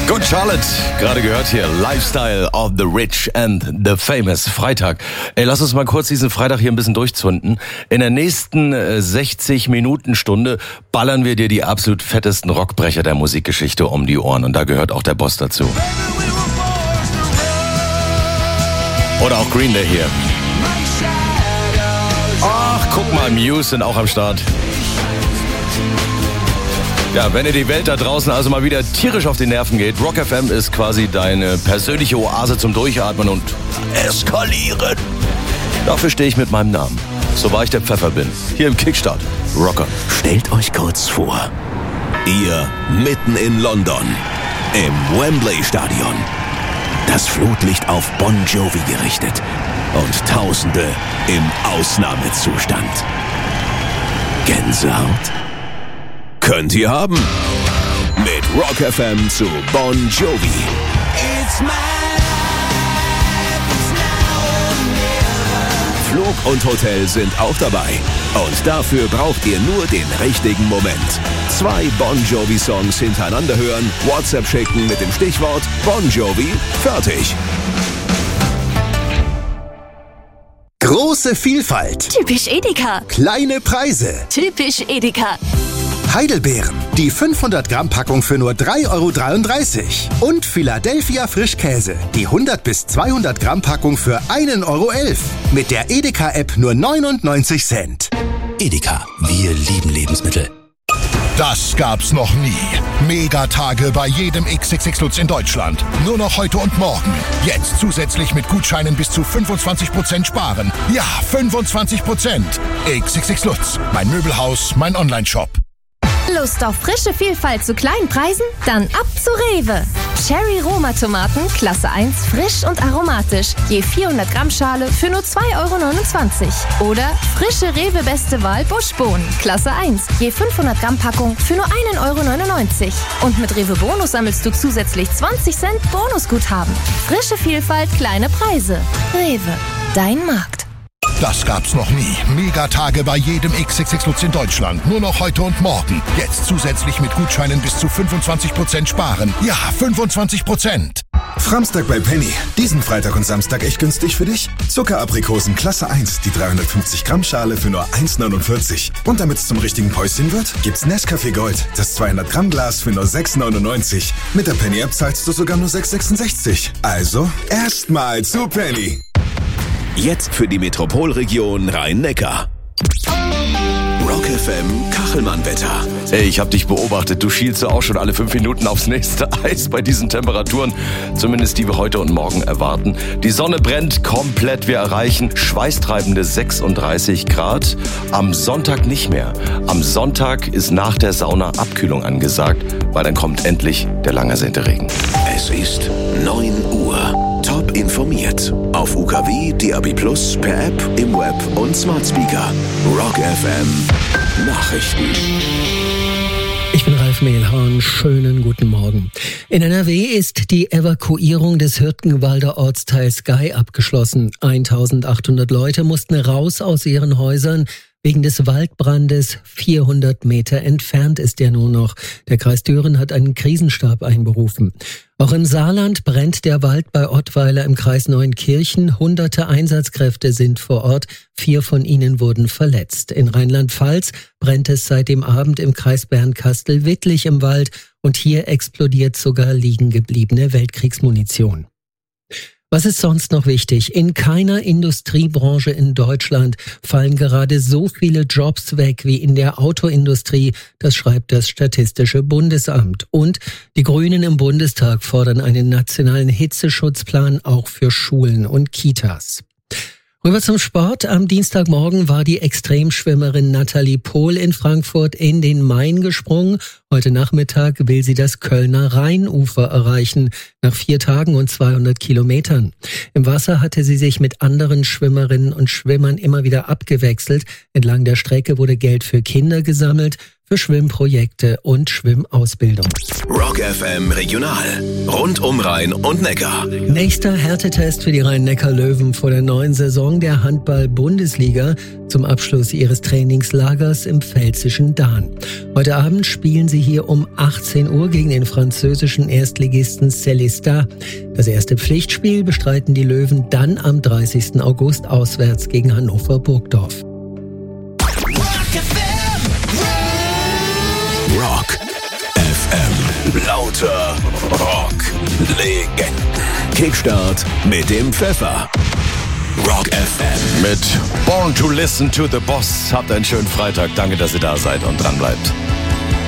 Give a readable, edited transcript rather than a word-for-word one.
Good Charlotte, gerade gehört hier, Lifestyle of the Rich and the Famous, Freitag. Ey, lass uns mal kurz diesen Freitag hier ein bisschen durchzünden. In der nächsten 60-Minuten-Stunde ballern wir dir die absolut fettesten Rockbrecher der Musikgeschichte um die Ohren. Und da gehört auch der Boss dazu. Oder auch Green Day hier. Ach, guck mal, Muse sind auch am Start. Ja, wenn dir die Welt da draußen also mal wieder tierisch auf die Nerven geht, Rock FM ist quasi deine persönliche Oase zum Durchatmen und Eskalieren. Dafür stehe ich mit meinem Namen. So wahr ich der Pfeffer bin. Hier im Kickstart. Rocker. Stellt euch kurz vor, ihr mitten in London, im Wembley-Stadion. Das Flutlicht auf Bon Jovi gerichtet und Tausende im Ausnahmezustand. Gänsehaut? Könnt ihr haben. Mit Rock FM zu Bon Jovi. It's my life, it's now or never. Flug und Hotel sind auch dabei. Und dafür braucht ihr nur den richtigen Moment. 2 Bon Jovi-Songs hintereinander hören, WhatsApp schicken mit dem Stichwort Bon Jovi, fertig. Große Vielfalt. Typisch Edeka. Kleine Preise. Typisch Edeka. Heidelbeeren. Die 500 Gramm Packung für nur 3,33 €. Und Philadelphia Frischkäse. Die 100 bis 200 Gramm Packung für 1,11 €. Mit der Edeka-App nur 99 Cent. Edeka, wir lieben Lebensmittel. Das gab's noch nie. Megatage bei jedem XXX Lutz in Deutschland. Nur noch heute und morgen. Jetzt zusätzlich mit Gutscheinen bis zu 25% sparen. Ja, 25%. XXX Lutz. Mein Möbelhaus, mein Onlineshop. Lust auf frische Vielfalt zu kleinen Preisen? Dann ab zu Rewe. Cherry Roma Tomaten, Klasse 1, frisch und aromatisch. Je 400 Gramm Schale für nur 2,29 €. Oder frische Rewe Beste Wahl Buschbohnen, Klasse 1, je 500 Gramm Packung für nur 1,99 €. Und mit Rewe Bonus sammelst du zusätzlich 20 Cent Bonusguthaben. Frische Vielfalt, kleine Preise. Rewe, dein Markt. Das gab's noch nie. Megatage bei jedem XXX Lutz in Deutschland. Nur noch heute und morgen. Jetzt zusätzlich mit Gutscheinen bis zu 25% sparen. Ja, 25%. Framstag bei Penny. Diesen Freitag und Samstag echt günstig für dich? Zuckeraprikosen Klasse 1, die 350 Gramm Schale für nur 1,49 €. Und damit es zum richtigen Päuschen wird, gibt's Nescafé Gold, das 200 Gramm Glas für nur 6,99 €. Mit der Penny App zahlst du sogar nur 6,66 €. Also erstmal zu Penny. Jetzt für die Metropolregion Rhein-Neckar. Rock FM Kachelmann-Wetter. Ey, ich hab dich beobachtet. Du schielst auch schon alle 5 Minuten aufs nächste Eis bei diesen Temperaturen. Zumindest die wir heute und morgen erwarten. Die Sonne brennt komplett. Wir erreichen schweißtreibende 36 Grad. Am Sonntag nicht mehr. Am Sonntag ist nach der Sauna Abkühlung angesagt, weil dann kommt endlich der lang ersehnte Regen. Es ist 9 Uhr. Top informiert. Auf UKW, DAB+, per App, im Web und Smart Speaker. Rock FM Nachrichten. Ich bin Ralf Mehlhorn. Schönen guten Morgen. In NRW ist die Evakuierung des Hürtgenwalder Ortsteils Gei abgeschlossen. 1800 Leute mussten raus aus ihren Häusern. Wegen des Waldbrandes 400 Meter entfernt ist er nur noch. Der Kreis Düren hat einen Krisenstab einberufen. Auch im Saarland brennt der Wald bei Ottweiler im Kreis Neunkirchen. Hunderte Einsatzkräfte sind vor Ort. 4 von ihnen wurden verletzt. In Rheinland-Pfalz brennt es seit dem Abend im Kreis Bernkastel-Wittlich im Wald. Und hier explodiert sogar liegen gebliebene Weltkriegsmunition. Was ist sonst noch wichtig? In keiner Industriebranche in Deutschland fallen gerade so viele Jobs weg wie in der Autoindustrie, das schreibt das Statistische Bundesamt. Und die Grünen im Bundestag fordern einen nationalen Hitzeschutzplan auch für Schulen und Kitas. Rüber zum Sport. Am Dienstagmorgen war die Extremschwimmerin Nathalie Pohl in Frankfurt in den Main gesprungen. Heute Nachmittag will sie das Kölner Rheinufer erreichen, nach 4 Tagen und 200 Kilometern. Im Wasser hatte sie sich mit anderen Schwimmerinnen und Schwimmern immer wieder abgewechselt. Entlang der Strecke wurde Geld für Kinder gesammelt. für Schwimmprojekte und Schwimmausbildung. Rock FM Regional. Rund um Rhein und Neckar. Nächster Härtetest für die Rhein-Neckar-Löwen vor der neuen Saison der Handball-Bundesliga zum Abschluss ihres Trainingslagers im pfälzischen Dahn. Heute Abend spielen sie hier um 18 Uhr gegen den französischen Erstligisten Célestat. Das erste Pflichtspiel bestreiten die Löwen dann am 30. August auswärts gegen Hannover-Burgdorf. Rock FM. Lauter Rock. Legenden. Kickstart mit dem Pfeffer. Rock FM. Mit Born to Listen to the Boss. Habt einen schönen Freitag. Danke, dass ihr da seid und dran bleibt.